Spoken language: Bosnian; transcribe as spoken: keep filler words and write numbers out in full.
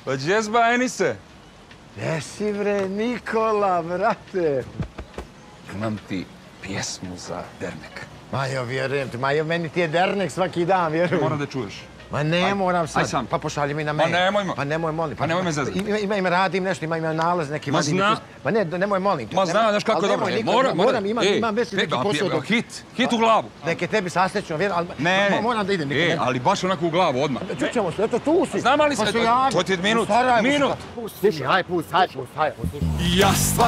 Pa džezba, Enise? Jesi bre, Nikola, brate. Imam ti pjesmu za dernek. Majo, vjerujem ti. Majo, meni ti je dernek svaki dan, vjerujem. Moram da čuješ. Ma ne moram sad. Aj sam. Pa pošalji mi na mail. Ma nemoj ma. Pa nemoj, molim. Pa nemoj me zezati. Ima, ima, ima, radim nešto, ima, ima nalaz neki. Ma vadim zna. neki- Ma ne, nemoj, molim te. Ma Nemoj- znam, znaš kako ali je dobro. nemoj, E, Nikola, Moram, moram, imam, Ej, imam već neki pe- a, posao. pe- dok- Hit, hit u glavu. Neke tebi sasrećno, vjerujem, ali Ne, ma- ne. moram da idem. Nikola, E, ne- ali baš onako u glavu, odmah. Čućemo se, eto tu si. Znam, ali Pa se- se javi. to ti je minut. U Sarajevu si, Minut. pa- Pusti mi, aj, pusti, aj, pusti, aj, pusti. Ja